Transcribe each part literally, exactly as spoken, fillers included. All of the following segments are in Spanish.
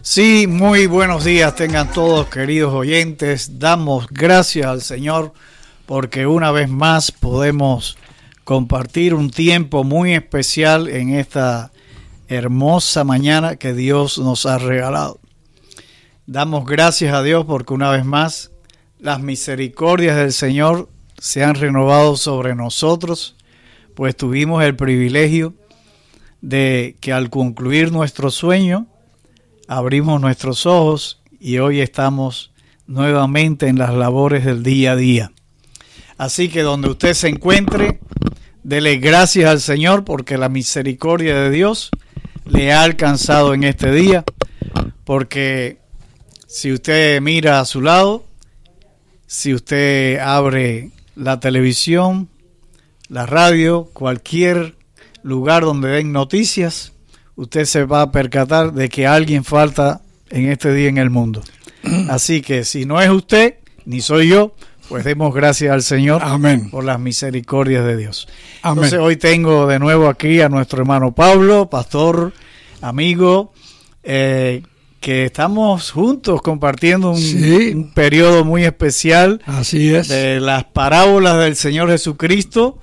Sí, muy buenos días tengan todos, queridos oyentes. Damos gracias al Señor porque una vez más podemos compartir un tiempo muy especial en esta hermosa mañana que Dios nos ha regalado. Damos gracias a Dios porque una vez más las misericordias del Señor se han renovado sobre nosotros, pues tuvimos el privilegio de que al concluir nuestro sueño abrimos nuestros ojos y hoy estamos nuevamente en las labores del día a día. Así que donde usted se encuentre, dele gracias al Señor porque la misericordia de Dios le ha alcanzado en este día, porque si usted mira a su lado, si usted abre la televisión, la radio, cualquier lugar donde den noticias, usted se va a percatar de que alguien falta en este día en el mundo. Así que si no es usted, ni soy yo, pues demos gracias al Señor. Amén. Por las misericordias de Dios. Amén. Entonces hoy tengo de nuevo aquí a nuestro hermano Pablo, pastor, amigo, eh, que estamos juntos compartiendo un, sí. un periodo muy especial. Así es. De las parábolas del Señor Jesucristo,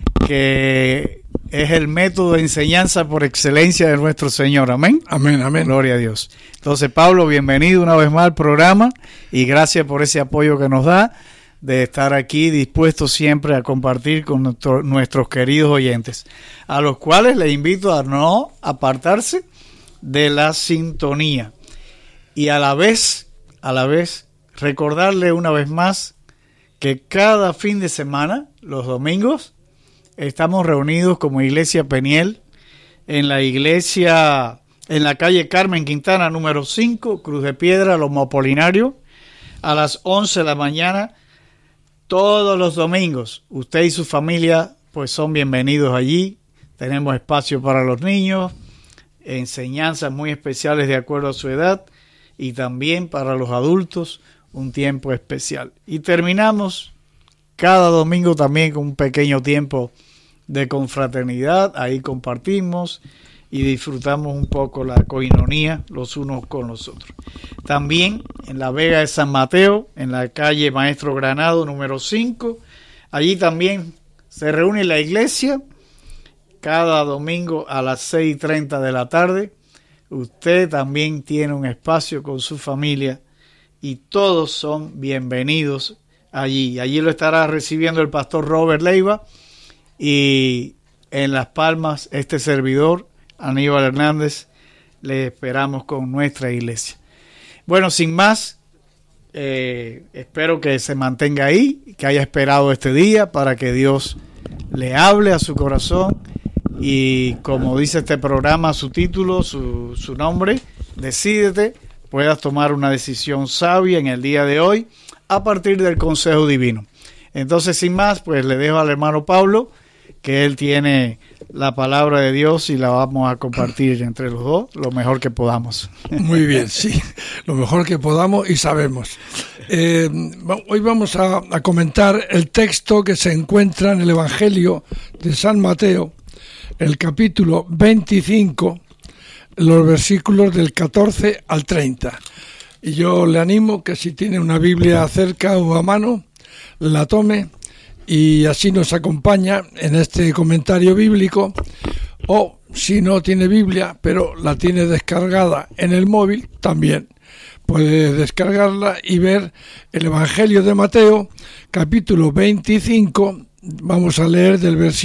que es el método de enseñanza por excelencia de nuestro Señor. Amén. Amén, amén. Gloria a Dios. Entonces, Pablo, bienvenido una vez más al programa y gracias por ese apoyo que nos da de estar aquí dispuesto siempre a compartir con nuestro, nuestros queridos oyentes, a los cuales les invito a no apartarse de la sintonía y a la vez, a la vez, recordarle una vez más que cada fin de semana, los domingos, estamos reunidos como Iglesia Peniel en la iglesia, en la calle Carmen Quintana, número cinco, Cruz de Piedra, Lomo Apolinario, a las once de la mañana, todos los domingos. Usted y su familia pues son bienvenidos allí. Tenemos espacio para los niños, enseñanzas muy especiales de acuerdo a su edad y también para los adultos un tiempo especial. Y terminamos cada domingo también con un pequeño tiempo de confraternidad. Ahí compartimos y disfrutamos un poco la coinonía los unos con los otros. También en la Vega de San Mateo, en la calle Maestro Granado número cinco, allí también se reúne la iglesia cada domingo a las seis y treinta de la tarde. Usted también tiene un espacio con su familia y todos son bienvenidos allí. Allí lo estará recibiendo el pastor Robert Leiva y en Las Palmas este servidor, Aníbal Hernández, le esperamos con nuestra iglesia. Bueno, sin más, eh, espero que se mantenga ahí, que haya esperado este día para que Dios le hable a su corazón y, como dice este programa, su título, su, su nombre, Decídete, puedas tomar una decisión sabia en el día de hoy a partir del consejo divino. Entonces, sin más, pues le dejo al hermano Pablo, que él tiene la palabra de Dios y la vamos a compartir entre los dos lo mejor que podamos. Muy bien, sí, lo mejor que podamos y sabemos. Eh, hoy vamos a, a comentar el texto que se encuentra en el Evangelio de San Mateo, el capítulo veinticinco, los versículos del catorce al treinta. Y yo le animo que si tiene una Biblia cerca o a mano, la tome y así nos acompaña en este comentario bíblico, o si no tiene Biblia pero la tiene descargada en el móvil, también puede descargarla y ver el Evangelio de Mateo, capítulo veinticinco. Vamos a leer del versículo